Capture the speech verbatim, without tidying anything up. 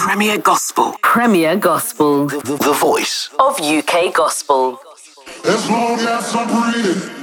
Premier Gospel. Premier Gospel. The, the, the voice of U K Gospel. As long as I'm breathing.